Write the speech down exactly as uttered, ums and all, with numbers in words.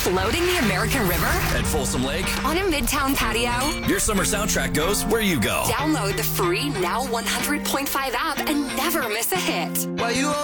Floating the American River? At Folsom Lake? On a Midtown patio? Your summer soundtrack goes where you go. Download the free Now one hundred point five app and never miss a hit. Why you